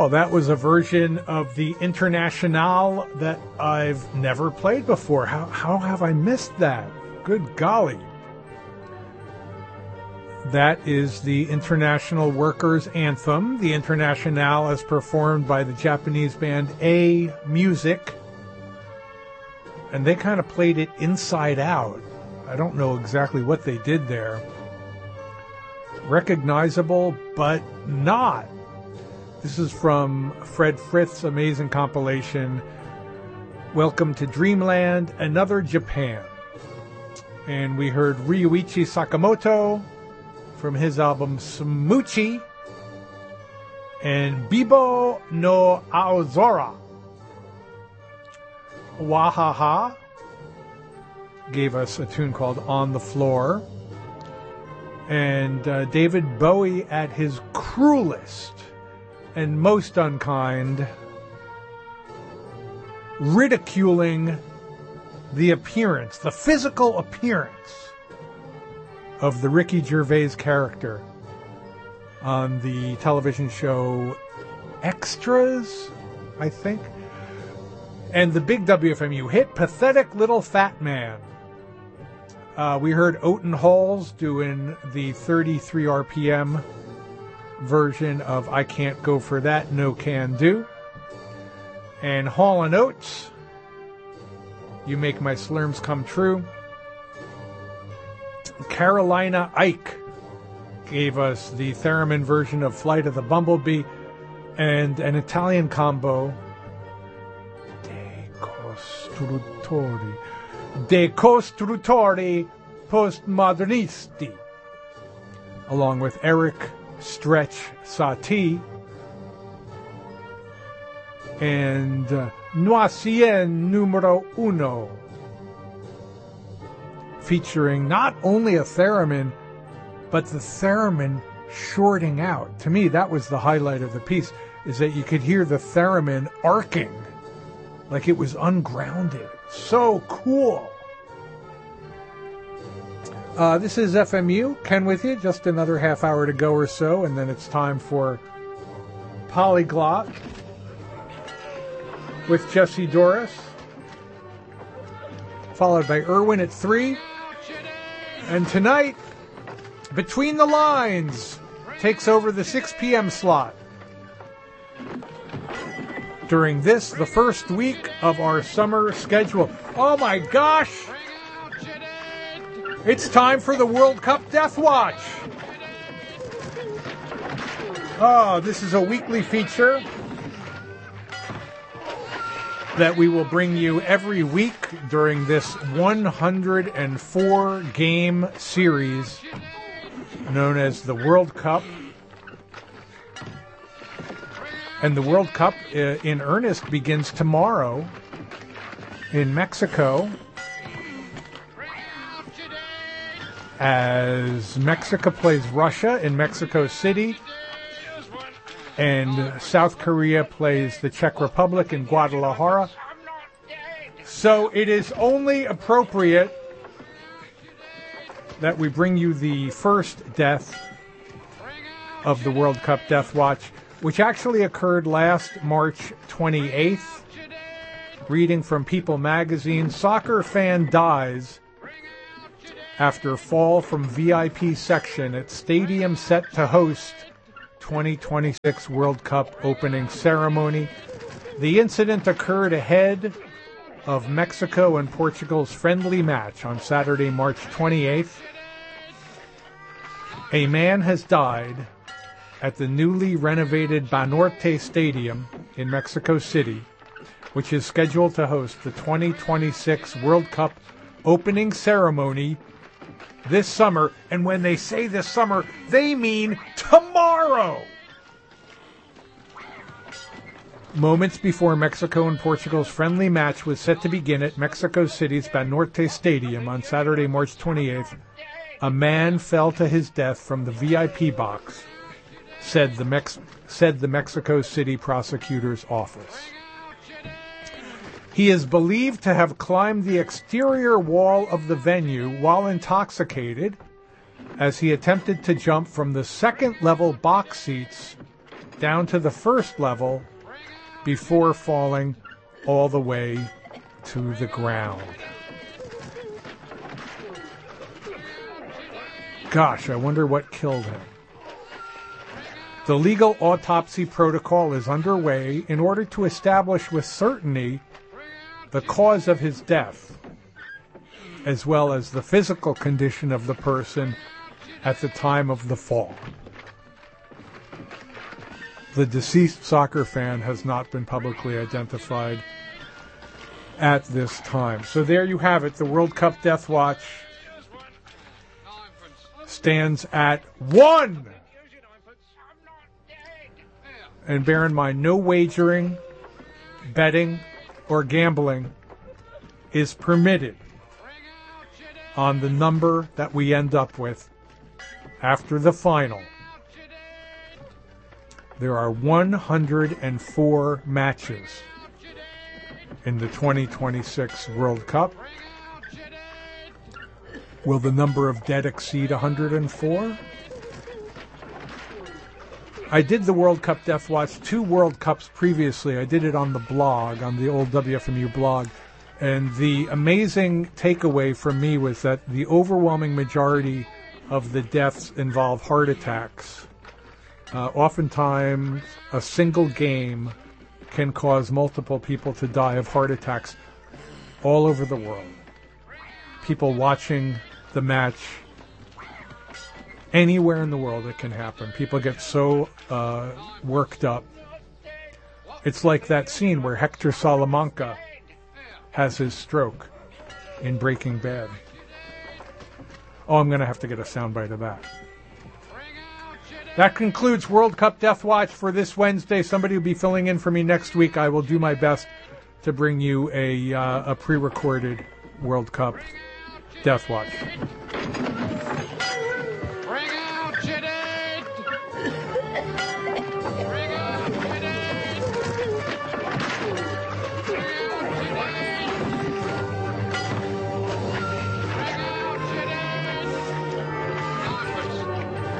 Well, that was a version of the Internationale that I've never played before. How have I missed that? Good golly. That is the International Workers' Anthem. The Internationale is performed by the Japanese band A Music. And they kind of played it inside out. I don't know exactly what they did there. Recognizable, but not. This is from Fred Frith's amazing compilation, Welcome to Dreamland, Another Japan. And we heard Ryuichi Sakamoto from his album Smoochie, and Bibo no Aozora. Wahaha gave us a tune called On the Floor. And David Bowie at his cruelest and most unkind, ridiculing the appearance, the physical appearance of the Ricky Gervais character on the television show Extras, I think. And the big WFMU hit, Pathetic Little Fat Man. We heard Oaten Halls doing the 33 RPM version of I Can't Go For That, No Can Do. And Hall & Oates, You Make My Slurms Come True. Carolina Ike gave us the theremin version of Flight of the Bumblebee, and an Italian combo, De Costruttori Postmodernisti, along with Eric Stretch Satie and Noisien Numero Uno, featuring not only a theremin, but the theremin shorting out. To me, that was the highlight of the piece, is that you could hear the theremin arcing like it was ungrounded. So cool. This is FMU. Ken with you. Just another half hour to go or so, and then it's time for Polyglot with Jesse Doris, followed by Irwin at 3. And tonight, Between the Lines takes over the 6 p.m. slot. During this, the first week of our summer schedule. Oh my gosh! It's time for the World Cup Death Watch. Oh, this is a weekly feature that we will bring you every week during this 104-game series known as the World Cup. And the World Cup in earnest begins tomorrow in Mexico, as Mexico plays Russia in Mexico City, and South Korea plays the Czech Republic in Guadalajara. So it is only appropriate that we bring you the first death of the World Cup Death Watch, which actually occurred last March 28th. Reading from People magazine, soccer fan dies after fall from VIP section at stadium set to host 2026 World Cup opening ceremony. The incident occurred ahead of Mexico and Portugal's friendly match on Saturday, March 28th. A man has died at the newly renovated Banorte Stadium in Mexico City, which is scheduled to host the 2026 World Cup opening ceremony this summer. And when they say this summer, they mean tomorrow. Moments before Mexico and Portugal's friendly match was set to begin at Mexico City's Banorte Stadium on Saturday, March 28th, a man fell to his death from the VIP box, said the Mexico City prosecutor's office. He is believed to have climbed the exterior wall of the venue while intoxicated as he attempted to jump from the second-level box seats down to the first level before falling all the way to the ground. Gosh, I wonder what killed him. The legal autopsy protocol is underway in order to establish with certainty the cause of his death, as well as the physical condition of the person at the time of the fall. The deceased soccer fan has not been publicly identified at this time. So there you have it. The World Cup Death Watch stands at 1. And bear in mind, no wagering, betting, or gambling is permitted on the number that we end up with after the final. There are 104 matches in the 2026 World Cup. Will the number of dead exceed 104? I did the World Cup Death Watch 2 World Cups previously. I did it on the blog, on the old WFMU blog. And the amazing takeaway for me was that the overwhelming majority of the deaths involve heart attacks. Oftentimes, a single game can cause multiple people to die of heart attacks all over the world. People watching the match, anywhere in the world it can happen. People get so worked up. It's like that scene where Hector Salamanca has his stroke in Breaking Bad. Oh, I'm going to have to get a soundbite of that. That concludes World Cup Death Watch for this Wednesday. Somebody will be filling in for me next week. I will do my best to bring you a pre-recorded World Cup Death Watch. Bring out your dead!